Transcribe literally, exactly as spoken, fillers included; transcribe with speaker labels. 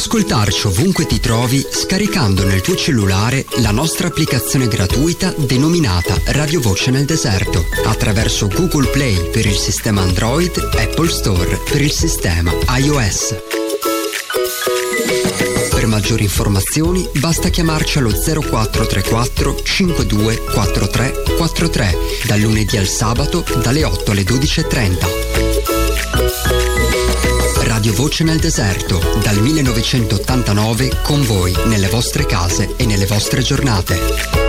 Speaker 1: ascoltarci ovunque ti trovi scaricando nel tuo cellulare la nostra applicazione gratuita denominata Radio Voce nel Deserto attraverso Google Play per il sistema Android, Apple Store per il sistema iOS. Per maggiori informazioni basta chiamarci allo zero quattro tre quattro cinquantadue quarantatré quarantatré dal lunedì al sabato dalle otto alle dodici e trenta. Radio Voce nel Deserto, dal millenovecentottantanove con voi nelle vostre case e nelle vostre giornate.